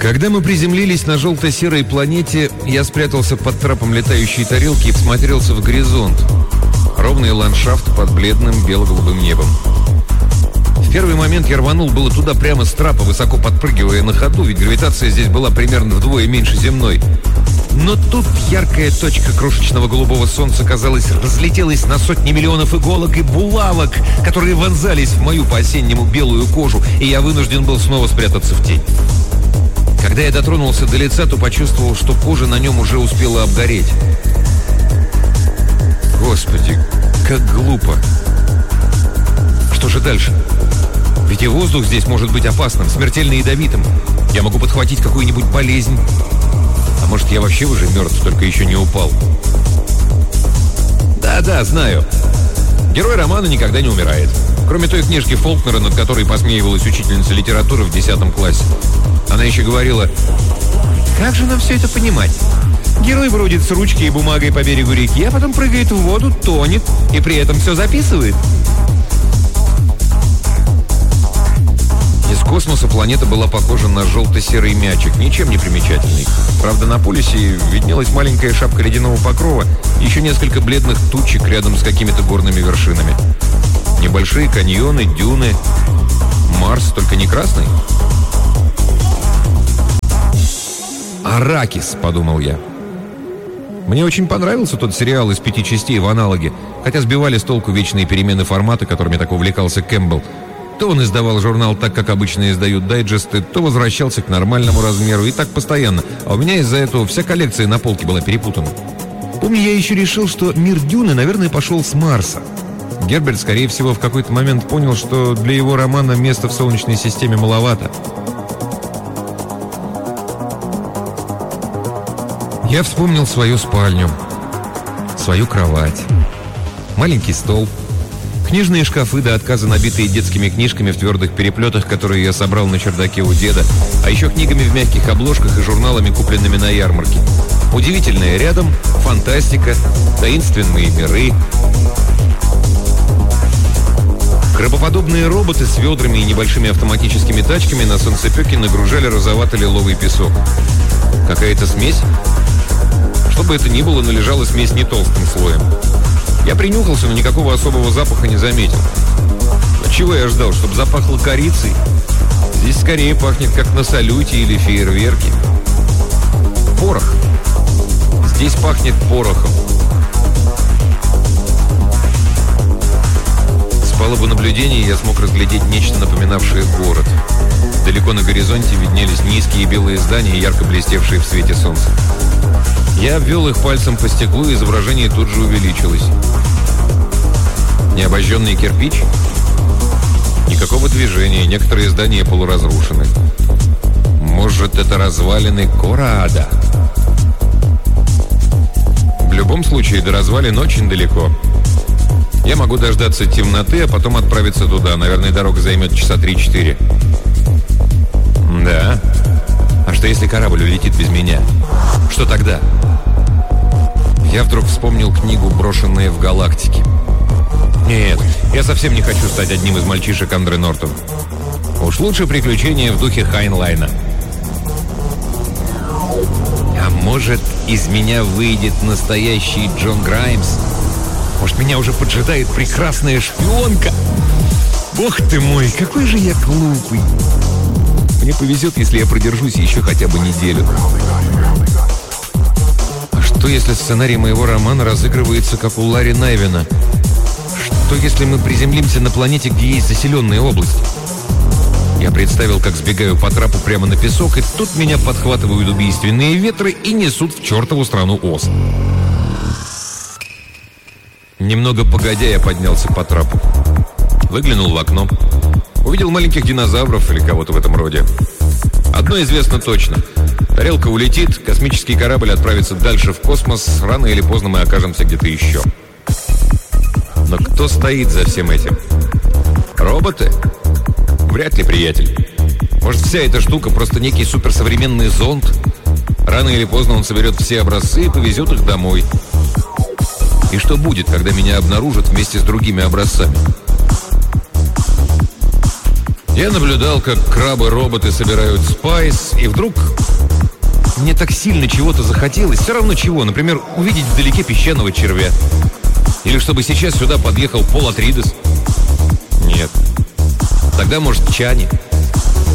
Когда мы приземлились на желто-серой планете, я спрятался под трапом летающей тарелки и всмотрелся в горизонт. Ровный ландшафт под бледным бело-голубым небом. В первый момент я рванул было туда прямо с трапа, высоко подпрыгивая на ходу, ведь гравитация здесь была примерно вдвое меньше земной. Но тут яркая точка крошечного голубого солнца, казалось, разлетелась на сотни миллионов иголок и булавок, которые вонзались в мою по-осеннему белую кожу, и я вынужден был снова спрятаться в тень. Когда я дотронулся до лица, то почувствовал, что кожа на нем уже успела обгореть. Господи, как глупо. Что же дальше? Ведь и воздух здесь может быть опасным, смертельно ядовитым. Я могу подхватить какую-нибудь болезнь. А может, я вообще уже мертв, только еще не упал. Да, знаю. Герой романа никогда не умирает. Кроме той книжки Фолкнера, над которой посмеивалась учительница литературы в 10 классе. Она еще говорила: «Как же нам все это понимать? Герой бродит с ручкой и бумагой по берегу реки, а потом прыгает в воду, тонет и при этом все записывает». Из космоса планета была похожа на желто-серый мячик, ничем не примечательный. Правда, на полюсе виднелась маленькая шапка ледяного покрова и еще несколько бледных тучек рядом с какими-то горными вершинами. Небольшие каньоны, дюны. Марс, только не красный. «Аракис», — подумал я. Мне очень понравился тот сериал из 5 частей в аналоге, хотя сбивали с толку вечные перемены формата, которыми так увлекался Кэмпбелл. То он издавал журнал так, как обычно издают дайджесты, то возвращался к нормальному размеру, и так постоянно. А у меня из-за этого вся коллекция на полке была перепутана. Помню, я еще решил, что мир Дюны, наверное, пошел с Марса. Герберт, скорее всего, в какой-то момент понял, что для его романа места в Солнечной системе маловато. Я вспомнил свою спальню, свою кровать, маленький стол, книжные шкафы до отказа, набитые детскими книжками в твердых переплетах, которые я собрал на чердаке у деда, а еще книгами в мягких обложках и журналами, купленными на ярмарке. Удивительное рядом, фантастика, таинственные миры. Крабоподобные роботы с ведрами и небольшими автоматическими тачками на солнцепеке нагружали розовато-лиловый песок. Какая-то смесь? Что бы это ни было, но лежала смесь не толстым слоем. Я принюхался, но никакого особого запаха не заметил. А чего я ждал, чтобы запахло корицей? Здесь скорее пахнет, как на салюте или фейерверке. Порох. Здесь пахнет порохом. С палубы наблюдения я смог разглядеть нечто напоминавшее город. Далеко на горизонте виднелись низкие белые здания, ярко блестевшие в свете солнца. Я обвел их пальцем по стеклу, и изображение тут же увеличилось. Необожженный кирпич? Никакого движения, некоторые здания полуразрушены. Может, это развалины Кораада? В любом случае, до развалин очень далеко. Я могу дождаться темноты, а потом отправиться туда. Наверное, дорога займет часа 3-4. Да. А что, если корабль улетит без меня? Что тогда? Я вдруг вспомнил книгу «Брошенные в галактике». Нет, я совсем не хочу стать одним из мальчишек Андре Нортона. Уж лучше приключения в духе Хайнлайна. А может, из меня выйдет настоящий Джон Граймс? Может, меня уже поджидает прекрасная шпионка? Бог ты мой, какой же я глупый. Мне повезет, если я продержусь еще хотя бы неделю. А что, если сценарий моего романа разыгрывается, как у Ларри Найвена? Что, если мы приземлимся на планете, где есть заселенные области? Я представил, как сбегаю по трапу прямо на песок, и тут меня подхватывают убийственные ветры и несут в чертову страну Оз. Немного погодя, я поднялся по трапу. Выглянул в окно. Увидел маленьких динозавров или кого-то в этом роде. Одно известно точно. Тарелка улетит, космический корабль отправится дальше в космос. Рано или поздно мы окажемся где-то еще. Но кто стоит за всем этим? Роботы? Вряд ли, приятель. Может, вся эта штука просто некий суперсовременный зонд? Рано или поздно он соберет все образцы и повезет их домой. И что будет, когда меня обнаружат вместе с другими образцами? Я наблюдал, как крабы-роботы собирают спайс, и вдруг мне так сильно чего-то захотелось, все равно чего, например, увидеть вдалеке песчаного червя. Или чтобы сейчас сюда подъехал Пол Атридес. Нет. Тогда, может, Чани.